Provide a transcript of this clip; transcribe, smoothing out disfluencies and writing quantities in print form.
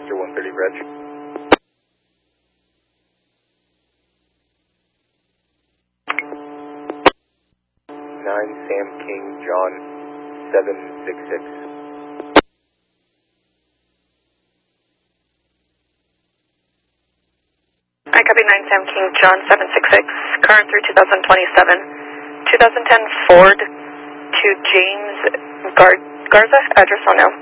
Dexter 130 Reg. 9 Sam King John 766. I copy 9 Sam King John 766, current through 2027. 2010 Ford to James Garza, address unknown.